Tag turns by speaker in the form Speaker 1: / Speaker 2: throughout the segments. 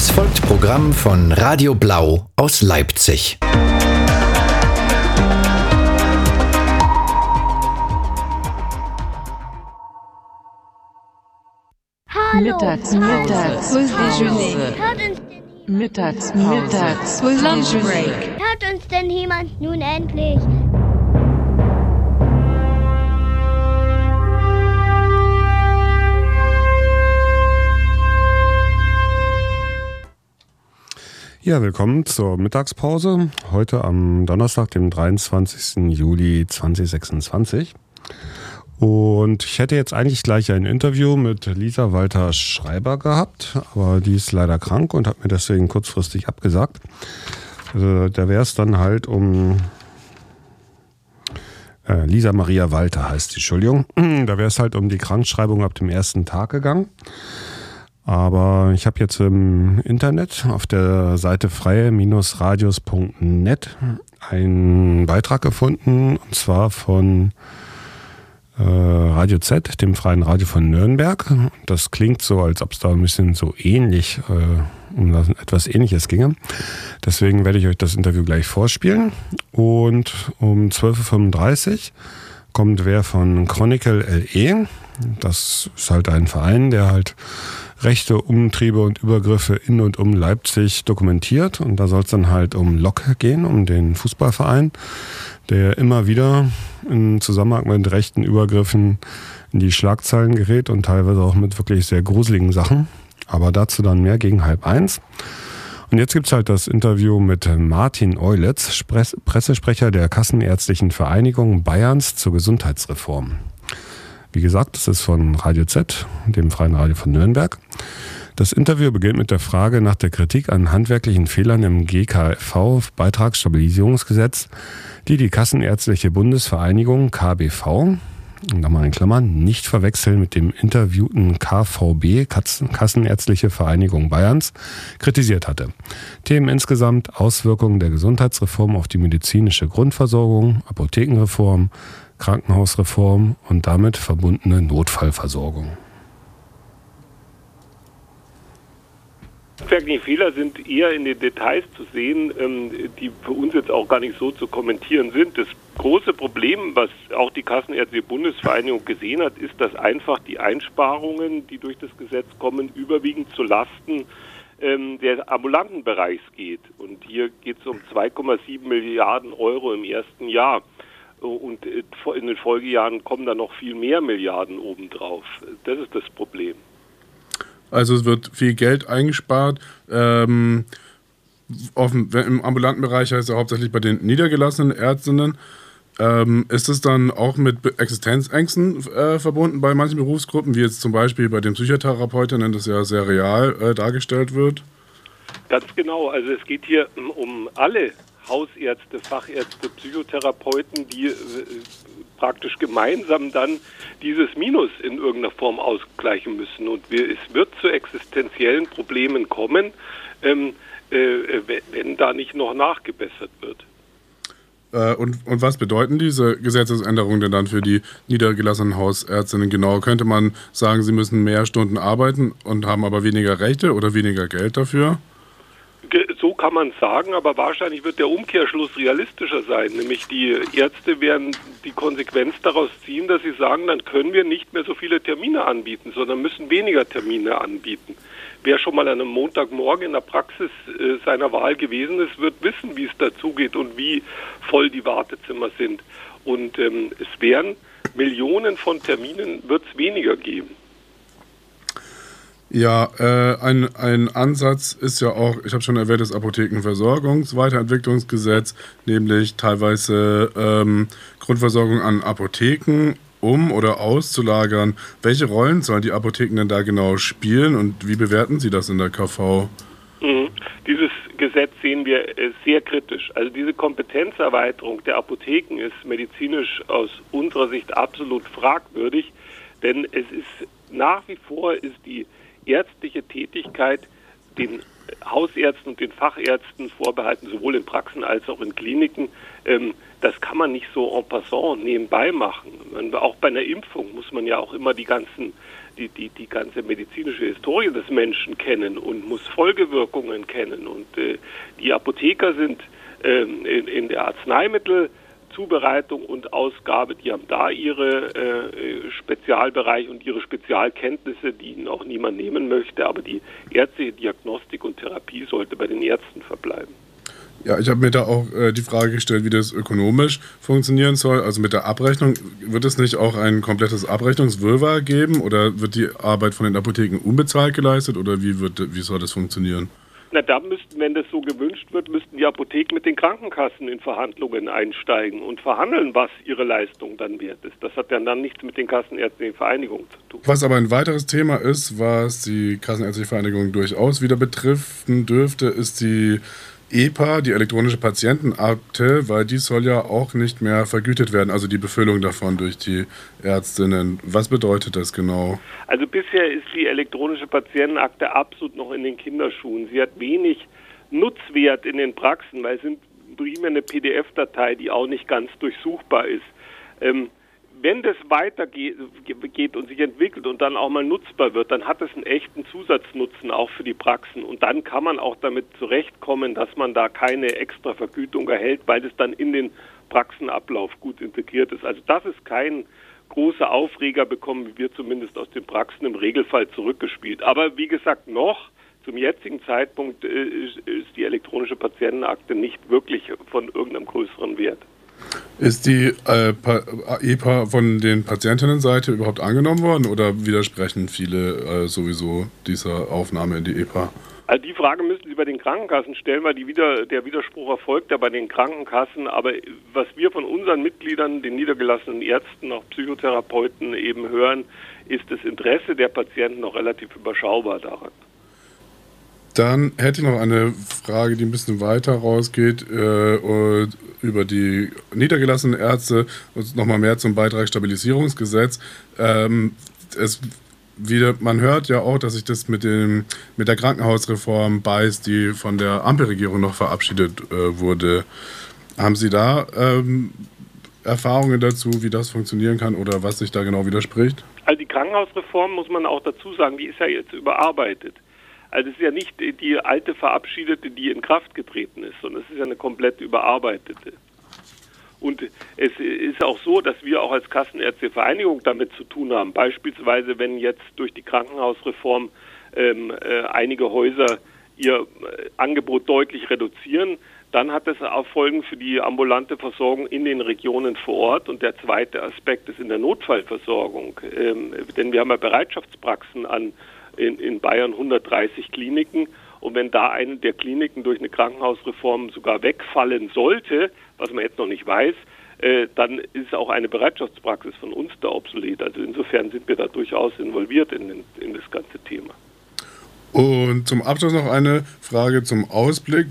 Speaker 1: Es folgt Programm von Radio Blau aus Leipzig.
Speaker 2: Mittagspause. Lunch break.
Speaker 3: Hört uns denn jemand nun endlich?
Speaker 4: Ja, willkommen zur Mittagspause. Heute am Donnerstag, dem 23. Juli 2026. Und ich hätte jetzt eigentlich gleich ein Interview mit Lisa Walter-Schreiber gehabt, aber die ist leider krank und hat mir deswegen kurzfristig abgesagt. Also, da wäre es dann halt um Lisa Maria Walter heißt die, Entschuldigung. Da wäre es halt um die Krankschreibung ab dem ersten Tag gegangen. Aber ich habe jetzt im Internet auf der Seite freie-radios.net einen Beitrag gefunden, und zwar von Radio Z, dem Freien Radio von Nürnberg. Das klingt so, als ob es da ein bisschen so ähnlich, um etwas Ähnliches ginge. Deswegen werde ich euch das Interview gleich vorspielen. Und um 12.35 Uhr kommt wer von Chronicle LE. Das ist halt ein Verein, der halt Rechte, Umtriebe und Übergriffe in und um Leipzig dokumentiert. Und da soll es dann halt um LOC gehen, um den Fußballverein, der immer wieder in Zusammenhang mit rechten Übergriffen in die Schlagzeilen gerät und teilweise auch mit wirklich sehr gruseligen Sachen. Aber dazu dann mehr gegen 12:30. Und jetzt gibt es halt das Interview mit Martin Eulitz, Pressesprecher der Kassenärztlichen Vereinigung Bayerns zur Gesundheitsreform. Wie gesagt, das ist von Radio Z, dem Freien Radio von Nürnberg. Das Interview beginnt mit der Frage nach der Kritik an handwerklichen Fehlern im GKV-Beitragsstabilisierungsgesetz, die die Kassenärztliche Bundesvereinigung KBV, nochmal in Klammern, nicht verwechseln mit dem interviewten KVB, Kassenärztliche Vereinigung Bayerns, kritisiert hatte. Themen insgesamt: Auswirkungen der Gesundheitsreform auf die medizinische Grundversorgung, Apothekenreform, Krankenhausreform und damit verbundene Notfallversorgung.
Speaker 5: Die Fehler sind eher in den Details zu sehen, die für uns jetzt auch gar nicht so zu kommentieren sind. Das große Problem, was auch die Kassenärztliche Bundesvereinigung gesehen hat, ist, dass einfach die Einsparungen, die durch das Gesetz kommen, überwiegend zu Lasten des ambulanten Bereichs geht. Und hier geht es um 2,7 Milliarden Euro im ersten Jahr. Und in den Folgejahren kommen da noch viel mehr Milliarden obendrauf. Das ist das Problem.
Speaker 6: Also es wird viel Geld eingespart. Im ambulanten Bereich heißt es ja hauptsächlich bei den niedergelassenen Ärztinnen. Ist es dann auch mit Existenzängsten verbunden bei manchen Berufsgruppen, wie jetzt zum Beispiel bei den Psychotherapeutinnen, das ja sehr real dargestellt wird?
Speaker 5: Ganz genau. Also es geht hier um alle Hausärzte, Fachärzte, Psychotherapeuten, die praktisch gemeinsam dann dieses Minus in irgendeiner Form ausgleichen müssen. Und es wird zu existenziellen Problemen kommen, wenn da nicht noch nachgebessert wird.
Speaker 6: Und was bedeuten diese Gesetzesänderungen denn dann für die niedergelassenen Hausärztinnen genau? Könnte man sagen, sie müssen mehr Stunden arbeiten und haben aber weniger Rechte oder weniger Geld dafür?
Speaker 5: So kann man sagen, aber wahrscheinlich wird der Umkehrschluss realistischer sein. Nämlich die Ärzte werden die Konsequenz daraus ziehen, dass sie sagen, dann können wir nicht mehr so viele Termine anbieten, sondern müssen weniger Termine anbieten. Wer schon mal an einem Montagmorgen in der Praxis seiner Wahl gewesen ist, wird wissen, wie es dazugeht und wie voll die Wartezimmer sind. Und es werden Millionen von Terminen, wird es weniger geben.
Speaker 6: Ja, ein Ansatz ist ja auch, ich habe schon erwähnt, das Apothekenversorgungsweiterentwicklungsgesetz, nämlich teilweise Grundversorgung an Apotheken oder auszulagern. Welche Rollen sollen die Apotheken denn da genau spielen und wie bewerten Sie das in der KV?
Speaker 5: Dieses Gesetz sehen wir sehr kritisch. Also diese Kompetenzerweiterung der Apotheken ist medizinisch aus unserer Sicht absolut fragwürdig, denn es ist nach wie vor ist die ärztliche Tätigkeit den Hausärzten und den Fachärzten vorbehalten, sowohl in Praxen als auch in Kliniken. Das kann man nicht so en passant nebenbei machen. Auch bei einer Impfung muss man ja auch immer die ganze medizinische Historie des Menschen kennen und muss Folgewirkungen kennen. Und die Apotheker sind in der Arzneimittelzubereitung und Ausgabe, die haben da ihre Spezialbereiche und ihre Spezialkenntnisse, die ihnen auch niemand nehmen möchte. Aber die ärztliche Diagnostik und Therapie sollte bei den Ärzten verbleiben.
Speaker 6: Ja, ich habe mir da auch die Frage gestellt, wie das ökonomisch funktionieren soll. Also mit der Abrechnung, wird es nicht auch ein komplettes Abrechnungswirrwarr geben oder wird die Arbeit von den Apotheken unbezahlt geleistet oder wie soll das funktionieren?
Speaker 5: Na, da müssten, wenn das so gewünscht wird, müssten die Apotheken mit den Krankenkassen in Verhandlungen einsteigen und verhandeln, was ihre Leistung dann wert ist. Das hat ja dann nichts mit den Kassenärztlichen Vereinigungen zu tun.
Speaker 6: Was aber ein weiteres Thema ist, was die Kassenärztliche Vereinigung durchaus wieder betreffen dürfte, ist die EPA, die elektronische Patientenakte, weil die soll ja auch nicht mehr vergütet werden, also die Befüllung davon durch die Ärztinnen. Was bedeutet das genau?
Speaker 5: Also bisher ist die elektronische Patientenakte absolut noch in den Kinderschuhen. Sie hat wenig Nutzwert in den Praxen, weil es sind primär eine PDF-Datei, die auch nicht ganz durchsuchbar ist. Wenn das weitergeht und sich entwickelt und dann auch mal nutzbar wird, dann hat es einen echten Zusatznutzen auch für die Praxen. Und dann kann man auch damit zurechtkommen, dass man da keine extra Vergütung erhält, weil es dann in den Praxenablauf gut integriert ist. Also das ist kein großer Aufreger, bekommen wir zumindest aus den Praxen im Regelfall zurückgespielt. Aber wie gesagt, zum jetzigen Zeitpunkt ist die elektronische Patientenakte nicht wirklich von irgendeinem größeren Wert.
Speaker 6: Ist die EPA von den Patientinnenseite überhaupt angenommen worden oder widersprechen viele sowieso dieser Aufnahme in die EPA?
Speaker 5: Also die Frage müssen Sie bei den Krankenkassen stellen, weil der Widerspruch erfolgt ja bei den Krankenkassen. Aber was wir von unseren Mitgliedern, den niedergelassenen Ärzten, auch Psychotherapeuten eben hören, ist das Interesse der Patienten noch relativ überschaubar daran.
Speaker 6: Dann hätte ich noch eine Frage, die ein bisschen weiter rausgeht, über die niedergelassenen Ärzte und nochmal mehr zum Beitragsstabilisierungsgesetz. Man hört ja auch, dass sich das mit der Krankenhausreform beißt, die von der Ampelregierung noch verabschiedet wurde. Haben Sie da Erfahrungen dazu, wie das funktionieren kann oder was sich da genau widerspricht?
Speaker 5: Also die Krankenhausreform, muss man auch dazu sagen, die ist ja jetzt überarbeitet. Also es ist ja nicht die alte verabschiedete, die in Kraft getreten ist, sondern es ist ja eine komplett überarbeitete. Und es ist auch so, dass wir auch als Kassenärztliche Vereinigung damit zu tun haben. Beispielsweise, wenn jetzt durch die Krankenhausreform einige Häuser ihr Angebot deutlich reduzieren, dann hat das auch Folgen für die ambulante Versorgung in den Regionen vor Ort. Und der zweite Aspekt ist in der Notfallversorgung. Denn wir haben ja Bereitschaftspraxen in Bayern 130 Kliniken. Und wenn da eine der Kliniken durch eine Krankenhausreform sogar wegfallen sollte, was man jetzt noch nicht weiß, dann ist auch eine Bereitschaftspraxis von uns da obsolet. Also insofern sind wir da durchaus involviert in das ganze Thema.
Speaker 6: Und zum Abschluss noch eine Frage zum Ausblick.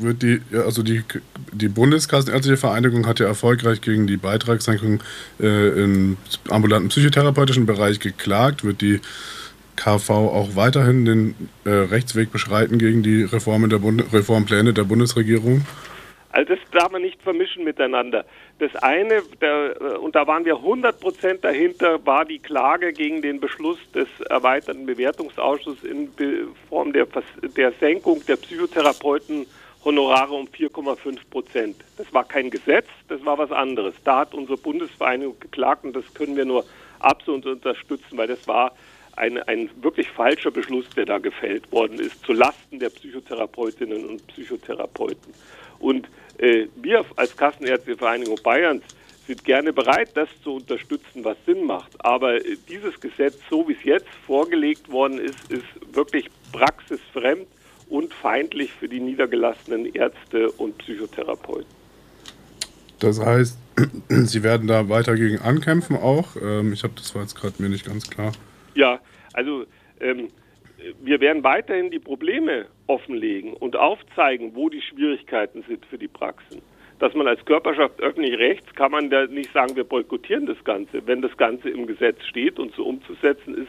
Speaker 6: Die Bundeskassenärztliche Vereinigung hat ja erfolgreich gegen die Beitragssenkung im ambulanten psychotherapeutischen Bereich geklagt. Wird die KV auch weiterhin den Rechtsweg beschreiten gegen die Reformpläne der Bundesregierung?
Speaker 5: Also das darf man nicht vermischen miteinander. Das eine, und da waren wir 100% dahinter, war die Klage gegen den Beschluss des erweiterten Bewertungsausschusses in Form der Senkung der Psychotherapeuten-Honorare um 4,5%. Das war kein Gesetz, das war was anderes. Da hat unsere Bundesvereinigung geklagt und das können wir nur absolut unterstützen, weil das war ein wirklich falscher Beschluss, der da gefällt worden ist, zu Lasten der Psychotherapeutinnen und Psychotherapeuten. Und wir als Kassenärztliche Vereinigung Bayerns sind gerne bereit, das zu unterstützen, was Sinn macht. Aber dieses Gesetz, so wie es jetzt vorgelegt worden ist wirklich praxisfremd und feindlich für die niedergelassenen Ärzte und Psychotherapeuten.
Speaker 6: Das heißt, Sie werden da weiter gegen ankämpfen auch? Das war jetzt gerade mir nicht ganz klar. Ja, also wir werden weiterhin die Probleme offenlegen und aufzeigen, wo die Schwierigkeiten sind für die Praxen. Dass man als Körperschaft öffentlich rechts, kann man da nicht sagen, wir boykottieren das Ganze. Wenn das Ganze im Gesetz steht und so umzusetzen ist,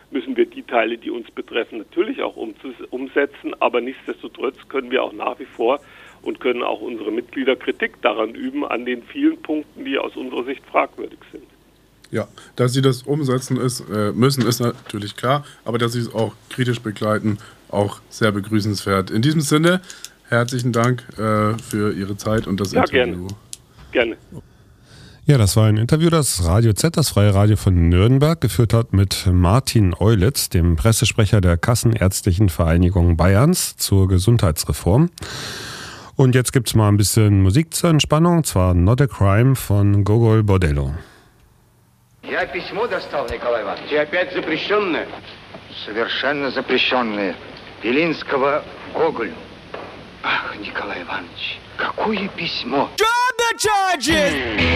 Speaker 5: müssen wir die Teile, die uns betreffen, natürlich auch umsetzen, aber nichtsdestotrotz können wir auch nach wie vor und können auch unsere Mitglieder Kritik daran üben, an den vielen Punkten, die aus unserer Sicht fragwürdig sind.
Speaker 6: Ja, dass sie das umsetzen müssen, ist natürlich klar, aber dass sie es auch kritisch begleiten, auch sehr begrüßenswert. In diesem Sinne, herzlichen Dank für Ihre Zeit und das Interview.
Speaker 5: Gerne.
Speaker 4: Ja, das war ein Interview, das Radio Z, das Freie Radio von Nürnberg, geführt hat mit Martin Eulitz, dem Pressesprecher der Kassenärztlichen Vereinigung Bayerns zur Gesundheitsreform. Und jetzt gibt's mal ein bisschen Musik zur Entspannung, zwar Not a Crime von Gogol Bordello.
Speaker 2: Я письмо достал, Николай Иванович. И опять запрещенное? Совершенно запрещенное. Белинского Гоголю. Ах, Николай Иванович, какое письмо! Drop the charges!